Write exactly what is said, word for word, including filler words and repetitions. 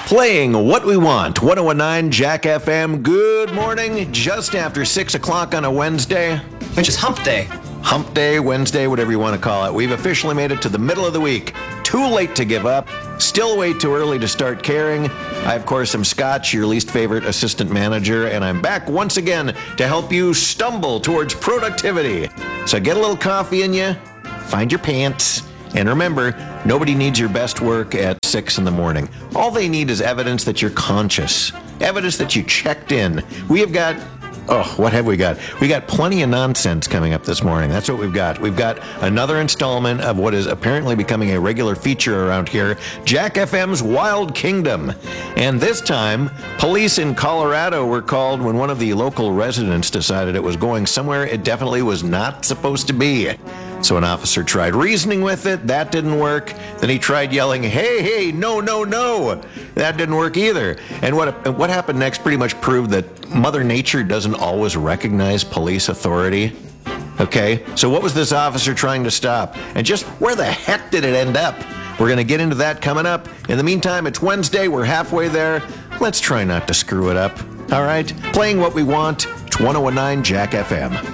Playing what we want, one oh one nine Jack F M. Good morning, just after six o'clock on a Wednesday. Which is hump day. Hump day, Wednesday, whatever you want to call it. We've officially made it to the middle of the week. Too late to give up, still way too early to start caring. I, of course, am Scotch, your least favorite assistant manager, and I'm back once again to help you stumble towards productivity. So get a little coffee in you, find your pants, and remember, nobody needs your best work at six in the morning. All they need is evidence that you're conscious, evidence that you checked in. We have got, oh, what have we got? We got plenty of nonsense coming up this morning. That's what we've got. We've got another installment of what is apparently becoming a regular feature around here, Jack F M's Wild Kingdom. And this time, police in Colorado were called when one of the local residents decided it was going somewhere it definitely was not supposed to be. So an officer tried reasoning with it. That didn't work. Then he tried yelling, hey, hey, no, no, no. That didn't work either. And what what happened next pretty much proved that Mother Nature doesn't always recognize police authority. Okay, so what was this officer trying to stop? And just where the heck did it end up? We're going to get into that coming up. In the meantime, it's Wednesday. We're halfway there. Let's try not to screw it up. All right, playing what we want. It's one oh one nine Jack F M.